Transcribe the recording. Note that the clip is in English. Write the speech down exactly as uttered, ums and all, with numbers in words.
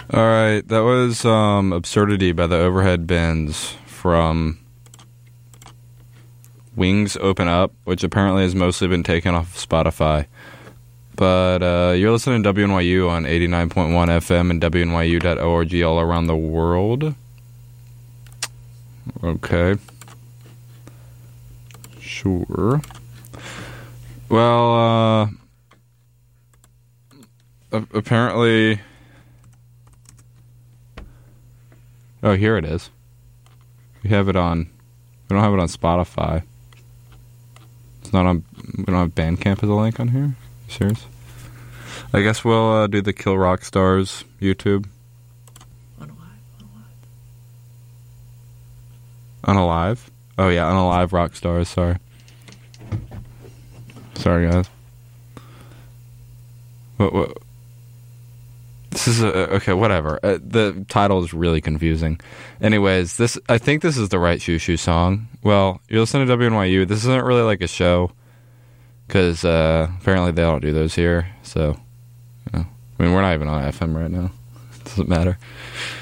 All right, that was um, Absurdity by the Overhead Bins from Wings Open Up, which apparently has mostly been taken off of Spotify. But uh, you're listening to W N Y U on eighty-nine point one F M and W N Y U dot org all around the world. Okay. Sure. Well, uh, apparently... Oh, here it is. We have it on... We don't have it on Spotify. It's not on... We don't have Bandcamp as a link on here? Are you serious? I guess we'll uh, do the Kill Rock Stars YouTube. Unalive? Oh, yeah, Unalive Rock Stars, sorry. Sorry, guys. What, what? This is a... Okay, whatever. Uh, the title is really confusing. Anyways, this... I think this is the right Shoo Shoo song. Well, you're listening to W N Y U. This isn't really like a show, because uh, apparently they don't do those here, so... You know. I mean, we're not even on F M right now. It doesn't matter.